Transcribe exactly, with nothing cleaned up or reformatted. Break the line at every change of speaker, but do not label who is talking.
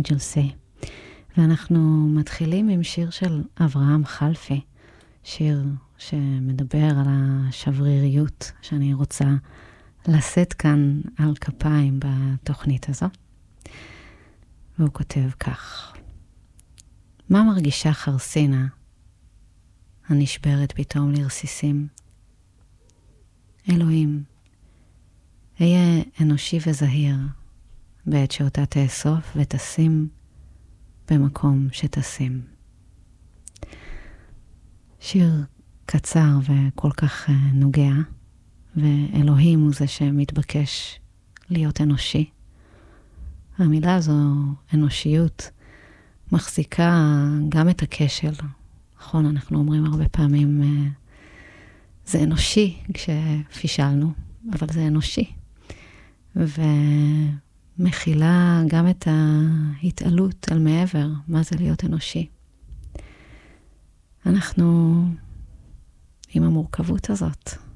Angels Say. ואנחנו מתחילים עם שיר של אברהם חלפי, שיר שמדבר על השבריריות שאני רוצה לשאת כאן על כפיים בתוכנית הזו. והוא כותב כך: מה מרגישה חרסינה הנשברת פתאום לרסיסים? אלוהים, אהיה אנושי וזהיר בעת שאותה תאסוף ותשים במקום שתשים. שיר קצר וכל כך נוגע, ואלוהים הוא זה שמתבקש להיות אנושי. המילה הזו, אנושיות, מחזיקה גם את הכשל. נכון, אנחנו אומרים הרבה פעמים, זה אנושי כשפישלנו, אבל זה אנושי. ומכילה גם את ההתעלות על מעבר, מה זה להיות אנושי. אנחנו עם המורכבות הזאת.